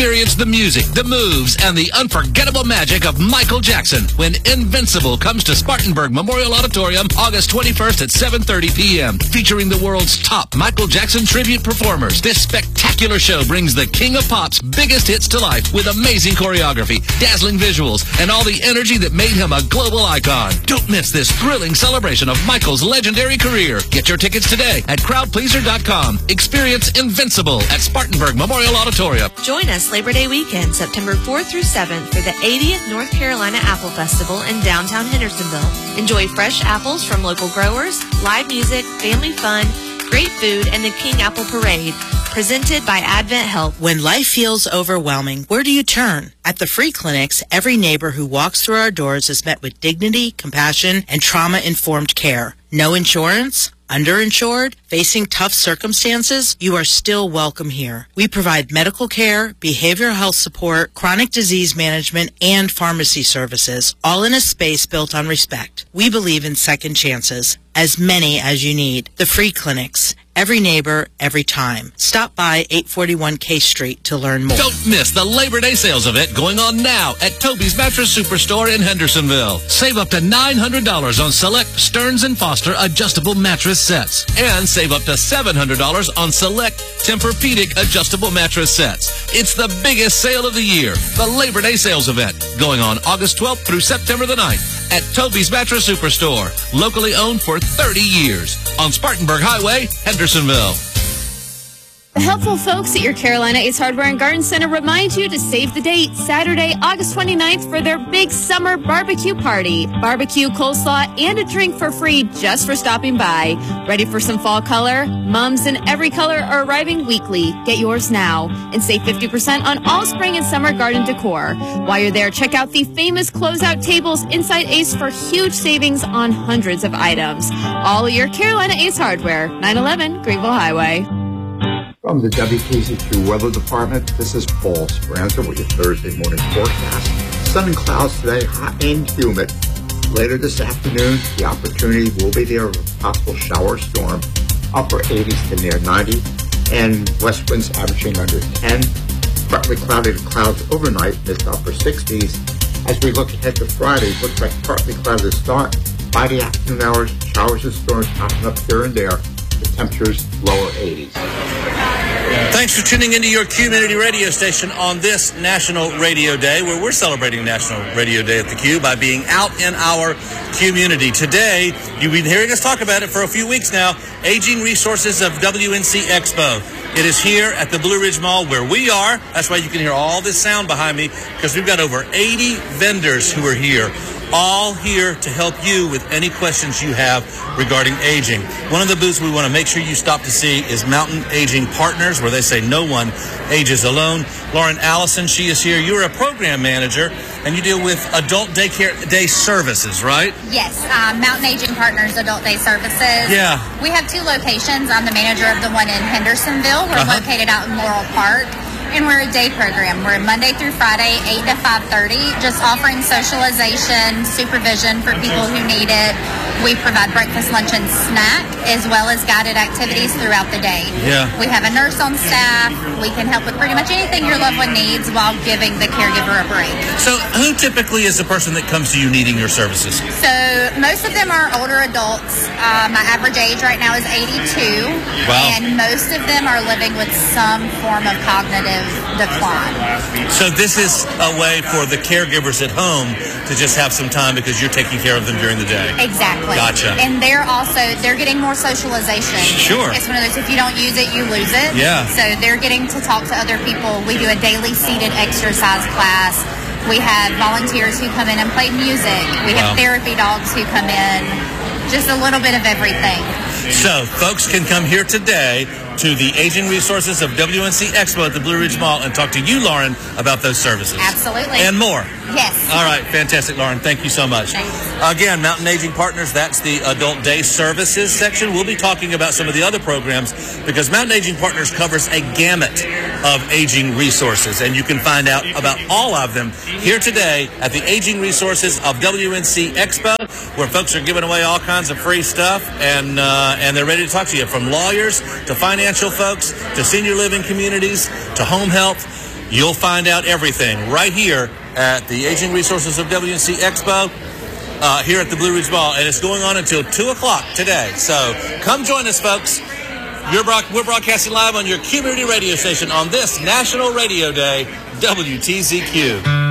Experience the music, the moves, and the unforgettable magic of Michael Jackson when Invincible comes to Spartanburg Memorial Auditorium August 21st at 7:30 p.m. Featuring the world's top Michael Jackson tribute performers. This spectacular show brings the King of Pop's biggest hits to life with amazing choreography, dazzling visuals, and all the energy that made him a global icon. Don't miss this thrilling celebration of Michael's legendary career. Get your tickets today at crowdpleaser.com. Experience Invincible at Spartanburg Memorial Auditorium. Join us Labor Day weekend, September 4th through 7th for the 80th North Carolina Apple Festival in downtown Hendersonville. Enjoy fresh apples from local growers, live music, family fun, great food, and the King Apple Parade. Presented by Advent Health. When life feels overwhelming, where do you turn? At the free clinics, every neighbor who walks through our doors is met with dignity, compassion, and trauma-informed care. No insurance? Underinsured? Facing tough circumstances? You are still welcome here. We provide medical care, behavioral health support, chronic disease management, and pharmacy services, all in a space built on respect. We believe in second chances, as many as you need. The free clinics. Every neighbor, every time. Stop by 841 K Street to learn more. Don't miss the Labor Day sales event going on now at Toby's Mattress Superstore in Hendersonville. Save up to $900 on select Stearns & Foster adjustable mattress sets. And save up to $700 on select Tempur-Pedic adjustable mattress sets. It's the biggest sale of the year. The Labor Day sales event going on August 12th through September the 9th at Toby's Mattress Superstore. Locally owned for 30 years on Spartanburg Highway, Hendersonville. The helpful folks at your Carolina Ace Hardware and Garden Center remind you to save the date, Saturday, August 29th, for their big summer barbecue party. Barbecue, coleslaw, and a drink for free just for stopping by. Ready for some fall color? Mums in every color are arriving weekly. Get yours now and save 50% on all spring and summer garden decor. While you're there, check out the famous closeout tables inside Ace for huge savings on hundreds of items. All at your Carolina Ace Hardware, 911 Greenville Highway. From the WKZ2 Weather Department, this is Paul Speranza with your Thursday morning forecast. Sun and clouds today, hot and humid. Later this afternoon, the opportunity will be there of a possible shower storm, upper 80s to near 90, and west winds averaging under 10. Partly cloudy to clouds overnight, mid to upper 60s. As we look ahead to Friday, it looks like partly cloudy to start. By the afternoon hours, showers and storms popping up here and there. The temperatures lower 80s. Thanks for tuning into your community radio station on this National Radio Day, where we're celebrating National Radio Day at the Q by being out in our community. Today, you've been hearing us talk about it for a few weeks now, Aging Resources of WNC Expo. It is here at the Blue Ridge Mall where we are. That's why you can hear all this sound behind me, because we've got over 80 vendors who are here, all here to help you with any questions you have regarding aging. One of the booths we want to make sure you stop to see is Mountain Aging Partners, where they say no one ages alone. Lauren Allison, she is here. You're a program manager, and you deal with adult daycare day services, right? Yes, Mountain Aging Partners Adult Day Services. Yeah. We have two locations. I'm the manager of the one in Hendersonville. We're located out in Laurel Park. And we're a day program. We're Monday through Friday, 8 to 5:30, just offering socialization, supervision for people who need it. We provide breakfast, lunch, and snack, as well as guided activities throughout the day. Yeah. We have a nurse on staff. We can help with pretty much anything your loved one needs while giving the caregiver a break. So who typically is the person that comes to you needing your services? So most of them are older adults. My average age right now is 82. Wow. And most of them are living with some form of cognitive decline. So this is a way for the caregivers at home to just have some time because you're taking care of them during the day. Exactly. Gotcha. And they're getting more socialization. Sure. It's one of those, if you don't use it, you lose it. Yeah. So they're getting to talk to other people. We do a daily seated exercise class. We have volunteers who come in and play music. We have therapy dogs who come in. Just a little bit of everything. So folks can come here today to the Aging Resources of WNC Expo at the Blue Ridge Mall and talk to you, Lauren, about those services. Absolutely. And more. Yes. All right. Fantastic, Lauren. Thank you so much. Thanks. Again, Mountain Aging Partners, that's the Adult Day Services section. We'll be talking about some of the other programs because Mountain Aging Partners covers a gamut of aging resources, and you can find out about all of them here today at the Aging Resources of WNC Expo, where folks are giving away all kinds of free stuff, and they're ready to talk to you, from lawyers to financial folks to senior living communities to home health. You'll find out everything right here at the Aging Resources of WNC Expo here at the Blue Ridge Mall, and it's going on until 2 o'clock today. So come join us, folks. We're broadcasting live on your community radio station on this National Radio Day, WTZQ.